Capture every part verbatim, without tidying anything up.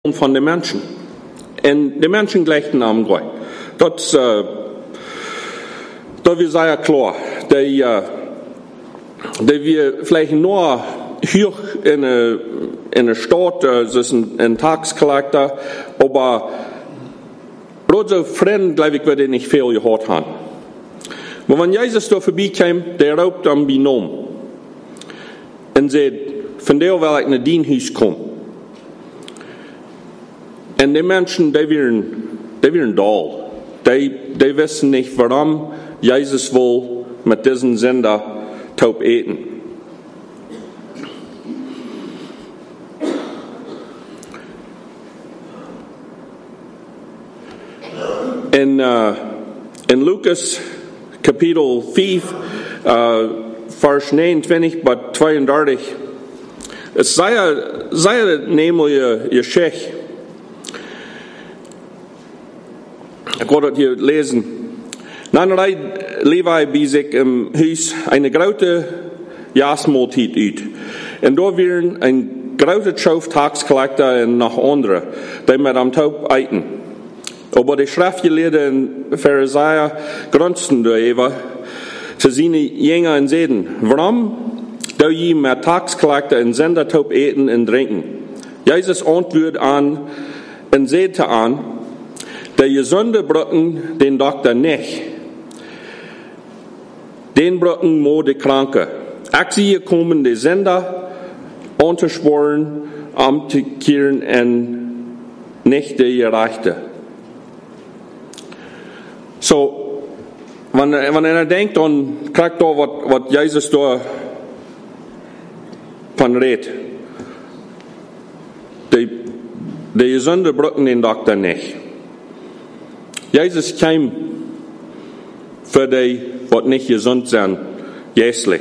von den Menschen. Und die Menschen gleichen am Gott. Das, äh, das ist sehr klar. Die, äh, die wir vielleicht nur hier in einer in eine Stadt, äh, das ist ein, ein Taxcollector, aber so Freund, glaube ich, würde nicht viel gehört haben. Aber wenn Jesus da vorbeikam, der raubt am Binom und sagt, von der will ich in dein Haus kommen. Und die Menschen, die werden, die werden dull. Die, die wissen nicht, warum Jesus will mit diesen Sender taub eten. In, uh, in Lukas Kapitel fünf, uh, Vers neunundzwanzig bis zweiunddreißig, es sei, sei nämlich ihr Schech. Ich wollte das hier lesen. Dann reiht Levi bei sich im Haus eine große Jasmultid uit. Und da waren ein großer Schauf Taxcollector und noch andere, die mit am Taub eiten. Aber die Schriftgelehrten und Pharisäer grunzten darüber zu seinen Jünger und sagten, warum do je mit Taxcollector und Sünder taub eten und trinken? Jesus antwortet an und sagte an, die Gesunde brücken den Doktor nicht. Den brücken mo die Kranke. Ich sehe kommen die Sünder unterschworen, am zu kehren und nicht die Gerechte. So, wenn, wenn einer denkt, dann kriegt da, was Jesus da von redet. Die, die Gesunde brücken den Doktor nicht. Jesus kam für die, die nicht gesund sind, jährlich.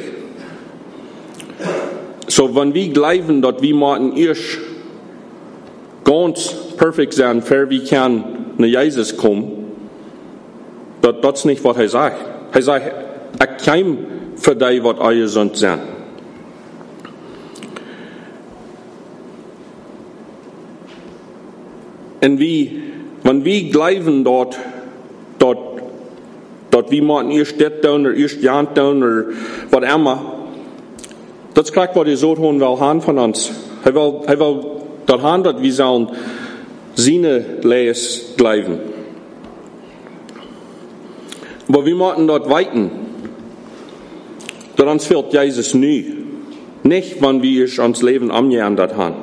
So, wenn wir glauben, dass wir müssen erst ganz perfekt sein, für wir können nach Jesus kommen, das, das ist nicht, was er sagt. Er sagt, er kam für die, die gesund sind. Und wie wenn wir glauben dort, dort, dort wir müssen erst das tun, oder erst ja tun, oder was immer, das kriegt, was die so tun will, haben von uns. Er will, er will dort haben, dass wir sollen seine Lehre glauben. Aber wir müssen dort weiten, dass uns fehlt Jesus nie. Nicht, wenn wir uns Leben angeändert haben.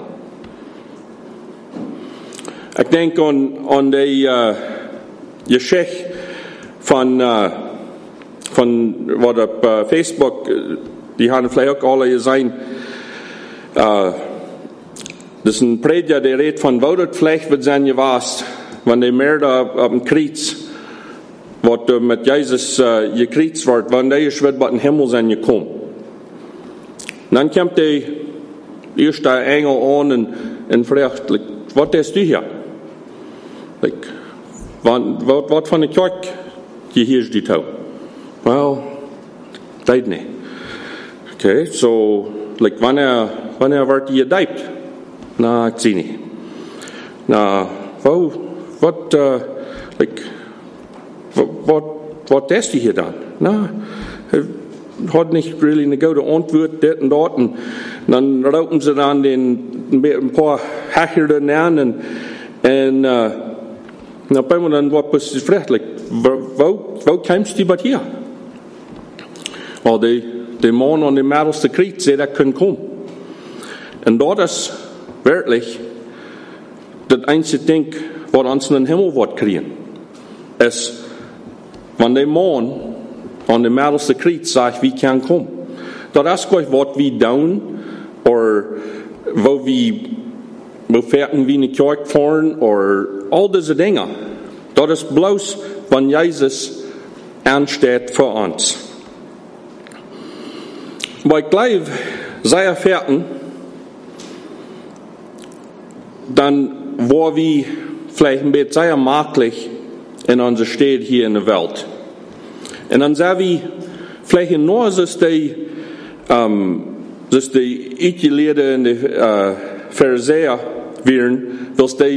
Ich denke an, an die uh, Geschichte von, uh, von was auf uh, Facebook, die haben vielleicht auch alle gesehen. Uh, das ist ein Prediger, der redet von, wo das vielleicht wird sein gewesen, wenn die Mörder auf dem Kreuz, was uh, mit Jesus uh, gekreuz wird, wenn der wird, was in den Himmel sein gekommen. Und dann kommt der erste Engel an und, und fragt, like, was ist du hier? Like, wat, wat van de kerk je hier die touw? Well, dat niet. Okay, so, like, wanneer, wanneer wordt je gedijpt? Nou, ik zie niet. Nou, wat, wat, uh, like, wat, wat is die hier dan? Nou, hij had niet really een goede antwoord, dit en dat. En dan roken ze dan den, een paar hechelde aan en, en, uh, na, op eenmaal dan wordt precies gevraagd, like, waar, waar kwamst je bij hier? Wel, de, de man aan de middelste kreet zei dat kunnen komen. En dat is werkelijk dat einzige ding wat ons in den Himmel wordt krijgen. Is, wanneer de man aan de middelste kreet zegt, wie kan komen. Dat is gewoon wat we doen, of waar we we verten wie in de kerk fahren, oder all diese Dinge. Das ist bloß, wenn Jesus ansteht für uns. Aber ich glaube, sei er fertig, dann war wir vielleicht ein bisschen sehr maklich in unserer Stadt hier in der Welt. Und dann sehen wir vielleicht nur, dass die, ähm, dass die Uitgelehrten und die äh, Pharisäer wären, Hvis de